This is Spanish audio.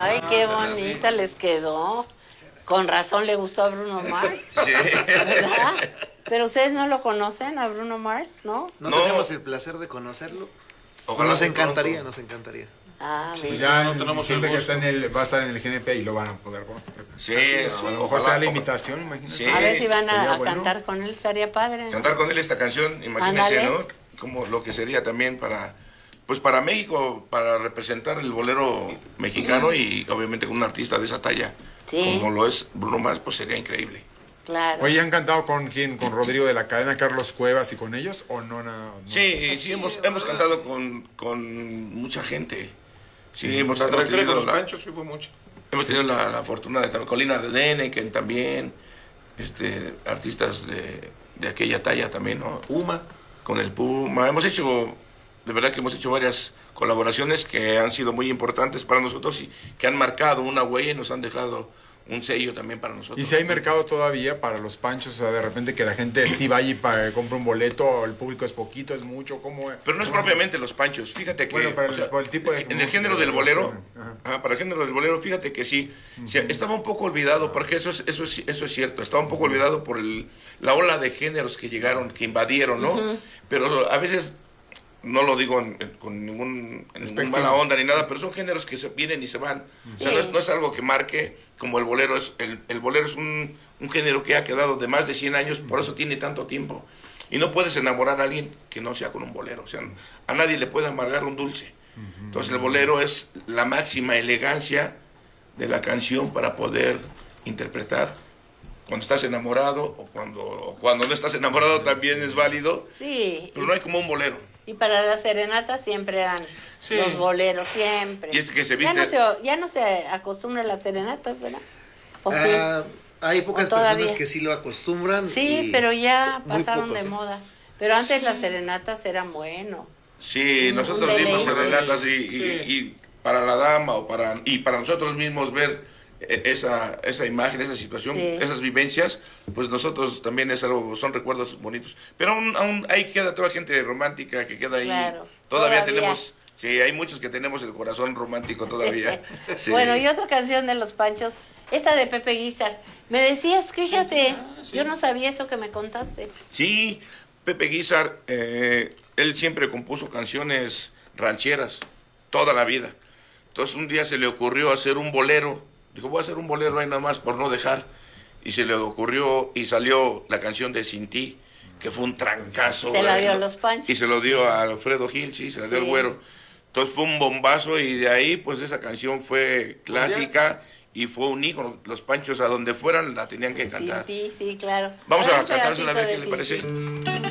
Ay, qué bonita les quedó. Con razón le gustó a Bruno Mars. Sí. ¿Verdad? Pero ustedes no lo conocen a Bruno Mars, ¿no? No tenemos el placer de conocerlo. Ojalá Nos encantaría, pronto. nos encantaría. Ah, Pues mira. ya no tenemos siempre el que está va a estar en el GNP y lo van a poder conocer. Sí, A lo mejor sea la invitación, imagínate. Sí. A ver si van sería a bueno. cantar con él, estaría padre, ¿no? Cantar con él esta canción, imagínense, Ándale. ¿no? Como lo que sería también para México, para representar el bolero mexicano y obviamente con un artista de esa talla, Sí. como lo es Bruno Mars, pues sería increíble. Claro. Oye, ¿han cantado con quién? ¿Con Rodrigo de la Cadena, Carlos Cuevas y con ellos? ¿O no? No? Sí, hemos cantado con mucha gente. Sí, hemos La trayectoria con tenido los Panchos sí fue mucho. hemos tenido la fortuna de también Colina de Deneken también, artistas de aquella talla también, ¿no? Puma. Con el Puma. De verdad que hemos hecho varias colaboraciones que han sido muy importantes para nosotros y que han marcado una huella y nos han dejado un sello también para nosotros. ¿Y si hay mercado todavía para los Panchos? O sea, de repente que la gente sí vaya y compre un boleto, o el público es poquito, es mucho, ¿cómo? Pero no es propiamente los Panchos, fíjate que... Bueno, para o sea, el tipo de en el música, género del bolero, ajá. para el género del bolero, fíjate que sí, estaba un poco olvidado, porque eso es cierto, estaba un poco olvidado por la ola de géneros que llegaron, que invadieron, ¿no? Pero a veces... No lo digo con ningún mala onda ni nada, pero son géneros que se vienen y se van. O sea, no es algo que marque como el bolero. El bolero es un género que ha quedado de más de 100 años, por eso tiene tanto tiempo. Y no puedes enamorar a alguien que no sea con un bolero. O sea, a nadie le puede amargar un dulce. Entonces el bolero es la máxima elegancia de la canción para poder interpretar cuando estás enamorado o cuando no estás enamorado también es válido. Sí. Pero no hay como un bolero. Y para las serenatas siempre eran los boleros, siempre. Y que se viste... Ya no se acostumbran las serenatas, ¿verdad? ¿O sí? Hay pocas ¿O todavía? personas que sí lo acostumbran. Sí, pero ya muy pasaron pocos, de moda. Pero antes las serenatas eran bueno. Sí, nosotros Un dimos deleite. serenatas y para la dama y para nosotros mismos ver esa imagen, esa situación, esas vivencias, pues nosotros también son recuerdos bonitos. Pero aún ahí queda toda gente romántica que queda ahí. Claro, Todavía tenemos, sí, hay muchos que tenemos el corazón romántico todavía. Sí. Bueno, y otra canción de Los Panchos, esta de Pepe Guizar. Me decías, fíjate, yo no sabía eso que me contaste. Sí, Pepe Guizar, él siempre compuso canciones rancheras, toda la vida. Entonces un día se le ocurrió hacer un bolero. Dijo, voy a hacer un bolero ahí nada más por no dejar. Y se le ocurrió y salió la canción de Sin Ti, que fue un trancazo. Se la dio a Los Panchos. Y se lo dio a Alfredo Gil, sí, se la dio al Güero. Entonces fue un bombazo y de ahí pues esa canción fue clásica y fue un ícono. Los Panchos a donde fueran la tenían que cantar. Sin Ti, sí, claro. Vamos Ahora a un cantársela a ver pedacito qué le de Sin parece. Ti.